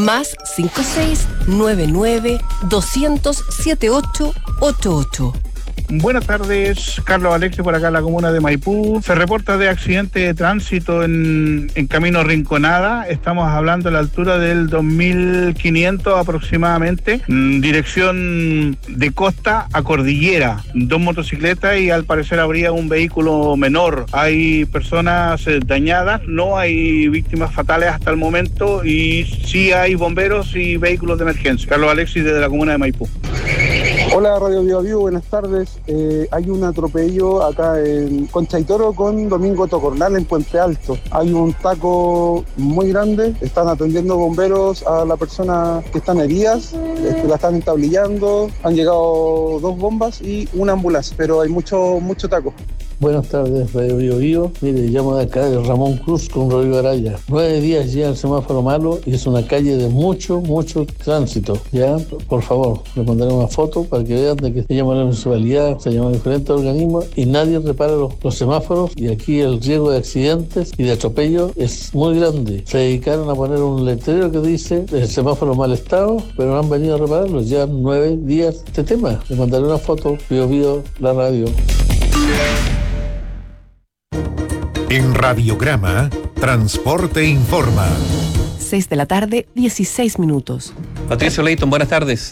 Más 5699-200-7888. Buenas tardes, Carlos Alexis por acá en la comuna de Maipú. Se reporta de accidente de tránsito en camino Rinconada. Estamos hablando a la altura del 2500 aproximadamente, dirección de costa a cordillera. 2 motocicletas y al parecer habría un vehículo menor. Hay personas dañadas, no hay víctimas fatales hasta el momento y sí hay bomberos y vehículos de emergencia. Carlos Alexis desde la comuna de Maipú. Hola Radio Bio Bio, buenas tardes. Hay un atropello acá en Concha y Toro con Domingo Tocornal en Puente Alto. Hay un taco muy grande, están atendiendo bomberos a la persona que están heridas, la están entablillando, han llegado 2 bombas y una ambulancia, pero hay mucho taco. Buenas tardes, Radio Bio Bio. Mire, llamo de acá de Ramón Cruz con Rodrigo Araya. 9 días ya el semáforo malo y es una calle de mucho tránsito. Ya, por favor, le mandaré una foto para que vean de que se llama la municipalidad, se llama diferentes organismos y nadie repara los semáforos y aquí el riesgo de accidentes y de atropello es muy grande. Se dedicaron a poner un letrero que dice el semáforo mal estado, pero no han venido a repararlo. Ya 9 días este tema. Le mandaré una foto, Bio Bio, la radio. En Radiograma, Transporte Informa. 6 de la tarde, 16 minutos. Patricio Leighton, buenas tardes.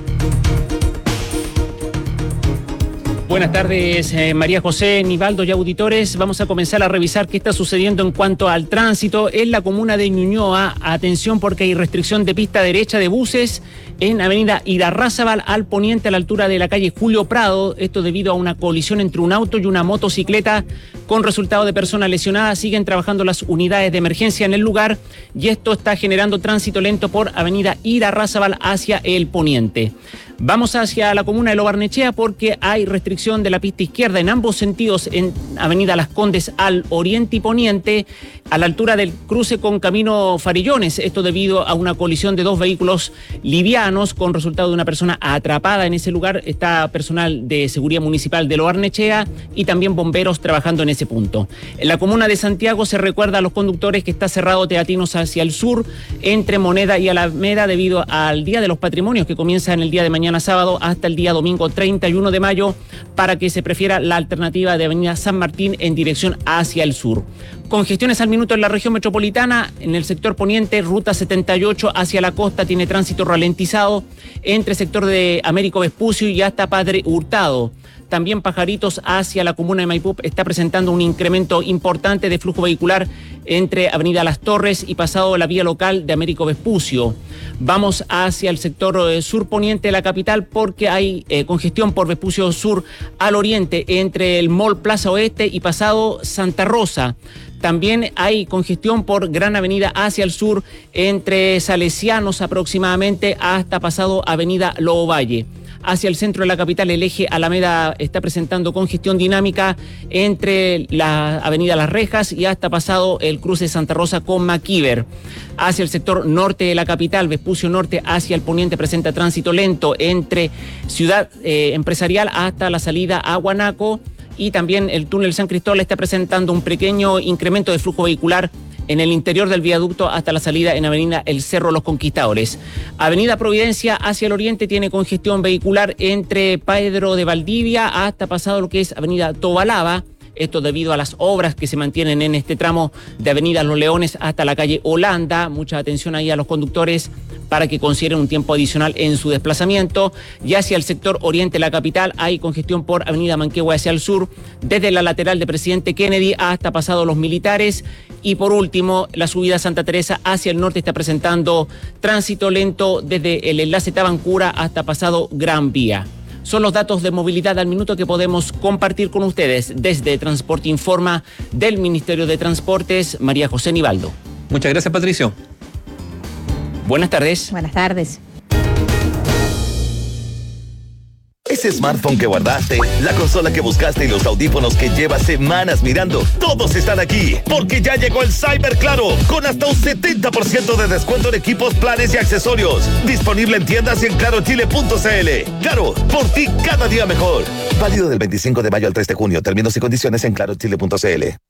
Buenas tardes, María José, Nivaldo y auditores. Vamos a comenzar a revisar qué está sucediendo en cuanto al tránsito en la comuna de Ñuñoa. Atención porque hay restricción de pista derecha de buses en avenida Irarrázaval al poniente a la altura de la calle Julio Prado. Esto debido a una colisión entre un auto y una motocicleta con resultado de personas lesionadas. Siguen trabajando las unidades de emergencia en el lugar y esto está generando tránsito lento por avenida Irarrázaval hacia el poniente. Vamos hacia la comuna de Lo Barnechea porque hay restricción de la pista izquierda en ambos sentidos en avenida Las Condes al oriente y poniente a la altura del cruce con camino Farillones. Esto debido a una colisión de 2 vehículos livianos con resultado de una persona atrapada en ese lugar. Está personal de seguridad municipal de Lo Barnechea y también bomberos trabajando en ese punto. En la comuna de Santiago se recuerda a los conductores que está cerrado Teatinos hacia el sur entre Moneda y Alameda debido al Día de los Patrimonios que comienza en el día de mañana sábado hasta el día domingo 31 de mayo para que se prefiera la alternativa de avenida San Martín en dirección hacia el sur. Congestiones al minuto en la región metropolitana, en el sector poniente, ruta 78 hacia la costa tiene tránsito ralentizado entre sector de Américo Vespucio y hasta Padre Hurtado. También Pajaritos hacia la comuna de Maipú está presentando un incremento importante de flujo vehicular entre avenida Las Torres y pasado la vía local de Américo Vespucio. Vamos hacia el sector surponiente de la capital porque hay congestión por Vespucio Sur al oriente entre el Mall Plaza Oeste y pasado Santa Rosa. También hay congestión por Gran Avenida hacia el sur entre Salesianos aproximadamente hasta pasado avenida Lobo Valle. Hacia el centro de la capital, el eje Alameda está presentando congestión dinámica entre la avenida Las Rejas y hasta pasado el cruce Santa Rosa con Maquíver. Hacia el sector norte de la capital, Vespucio Norte hacia el poniente presenta tránsito lento entre Ciudad Empresarial hasta la salida a Guanaco y también el túnel San Cristóbal está presentando un pequeño incremento de flujo vehicular en el interior del viaducto hasta la salida en avenida El Cerro Los Conquistadores. Avenida Providencia hacia el oriente tiene congestión vehicular entre Pedro de Valdivia hasta pasado lo que es avenida Tobalaba. Esto debido a las obras que se mantienen en este tramo de avenida Los Leones hasta la calle Holanda. Mucha atención ahí a los conductores para que consideren un tiempo adicional en su desplazamiento. Y hacia el sector oriente de la capital hay congestión por avenida Manquehue hacia el sur, desde la lateral de Presidente Kennedy hasta pasado Los Militares. Y por último, la subida a Santa Teresa hacia el norte está presentando tránsito lento desde el enlace Tabancura hasta pasado Gran Vía. Son los datos de movilidad al minuto que podemos compartir con ustedes desde Transporte Informa del Ministerio de Transportes, María José Nivaldo. Muchas gracias, Patricio. Buenas tardes. Buenas tardes. Ese smartphone que guardaste, la consola que buscaste y los audífonos que llevas semanas mirando, todos están aquí, porque ya llegó el Cyber Claro, con hasta un 70% de descuento en equipos, planes y accesorios. Disponible en tiendas y en clarochile.cl. Claro, por ti cada día mejor. Válido del 25 de mayo al 3 de junio. Términos y condiciones en clarochile.cl.